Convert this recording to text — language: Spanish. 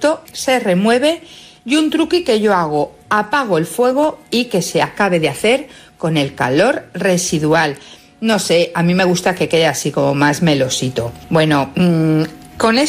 esto se remueve. Y un truqui que yo hago, apago el fuego y que se acabe de hacer con el calor residual. No sé, a mí me gusta que quede así como más melosito. Bueno, con esto